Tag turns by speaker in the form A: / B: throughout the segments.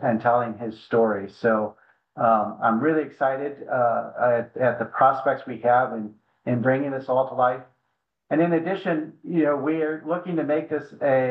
A: and telling his story. So I'm really excited at the prospects we have in bringing this all to life. And in addition, we are looking to make this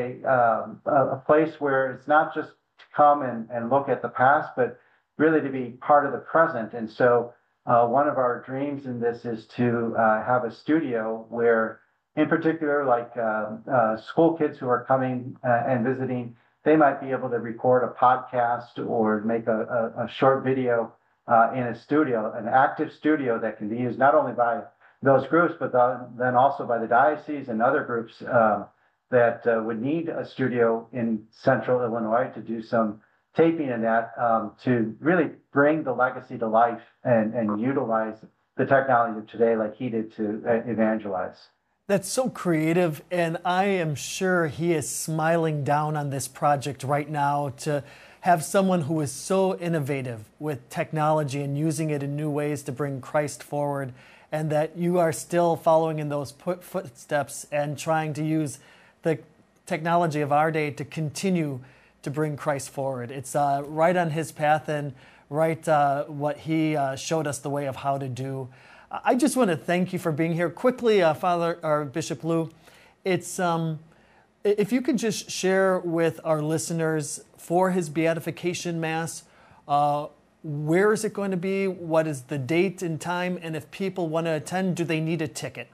A: a place where it's not just to come and look at the past, but really to be part of the present. And so one of our dreams in this is to have a studio where, in particular, like school kids who are coming and visiting, they might be able to record a podcast or make a short video in a studio, an active studio that can be used not only by those groups, but then also by the diocese and other groups that would need a studio in central Illinois to do some taping in that to really bring the legacy to life and utilize the technology of today like he did to evangelize.
B: That's so creative, and I am sure he is smiling down on this project right now to have someone who is so innovative with technology and using it in new ways to bring Christ forward, and that you are still following in those footsteps and trying to use the technology of our day to continue to bring Christ forward. It's right on his path and right what he showed us the way of how to do. I just want to thank you for being here. Quickly, Father or Bishop Lou, it's if you could just share with our listeners for his beatification mass, where is it going to be? What is the date and time? And if people want to attend, do they need a ticket?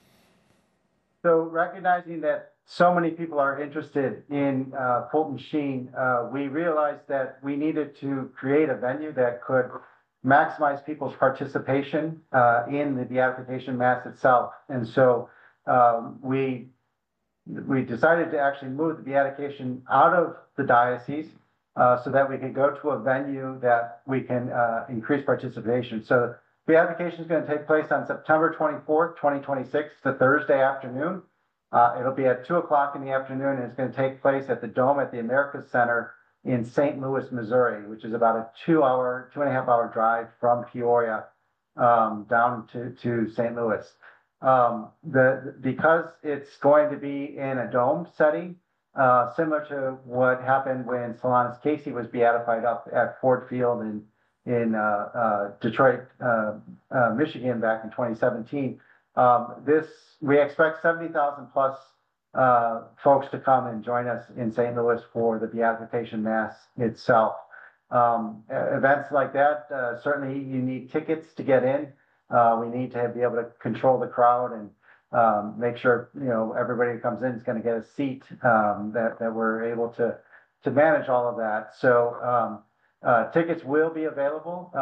A: So recognizing that so many people are interested in Fulton Sheen, we realized that we needed to create a venue that could maximize people's participation in the beatification mass itself. And so we decided to actually move the beatification out of the diocese so that we could go to a venue that we can increase participation. So beatification is going to take place on September 24th, 2026, the Thursday afternoon. It'll be at 2 o'clock in the afternoon, and it's going to take place at the Dome at the Americas Center in St. Louis, Missouri, which is about a 2.5 hour drive from Peoria down to St. Louis. Because it's going to be in a dome setting, similar to what happened when Solanus Casey was beatified up at Ford Field in Detroit, Michigan back in 2017. We expect 70,000 plus folks to come and join us in St. Louis for the beatification mass itself. Events like that, certainly you need tickets to get in. We need to be able to control the crowd and make sure everybody who comes in is going to get a seat. That we're able to manage all of that. So tickets will be available.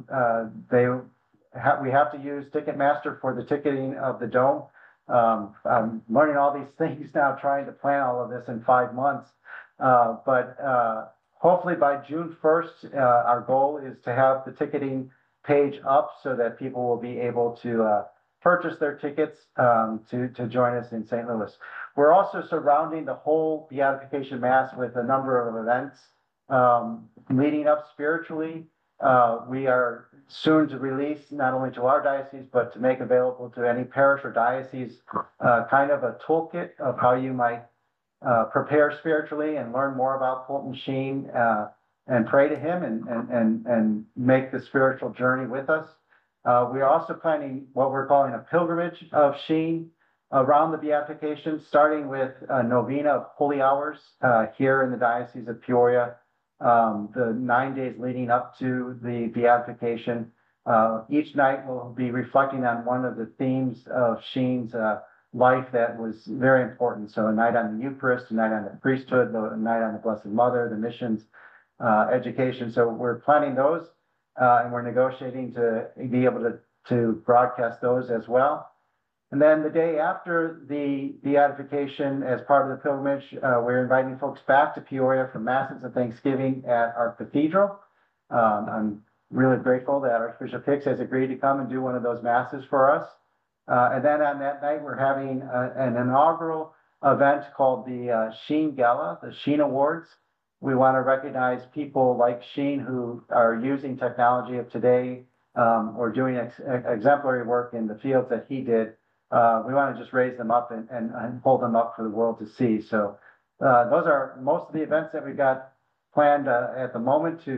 A: We have to use Ticketmaster for the ticketing of the dome. I'm learning all these things now, trying to plan all of this in 5 months. But hopefully by June 1st, our goal is to have the ticketing page up so that people will be able to purchase their tickets to join us in St. Louis. We're also surrounding the whole beatification mass with a number of events leading up spiritually. We are soon to release, not only to our diocese, but to make available to any parish or diocese kind of a toolkit of how you might prepare spiritually and learn more about Fulton Sheen and pray to him and make the spiritual journey with us. We are also planning what we're calling a pilgrimage of Sheen around the beatification, starting with a novena of holy hours here in the Diocese of Peoria. The 9 days leading up to the beatification. Each night we'll be reflecting on one of the themes of Sheen's life that was very important. So a night on the Eucharist, a night on the priesthood, a night on the Blessed Mother, the missions, education. So we're planning those and we're negotiating to be able to broadcast those as well. And then the day after the beatification, as part of the pilgrimage, we're inviting folks back to Peoria for Masses and Thanksgiving at our cathedral. I'm really grateful that Archbishop Hicks has agreed to come and do one of those Masses for us. And then on that night, we're having an inaugural event called the Sheen Gala, the Sheen Awards. We want to recognize people like Sheen who are using technology of today or doing exemplary work in the fields that he did. We want to just raise them up and hold them up for the world to see. So those are most of the events that we've got planned, at the moment to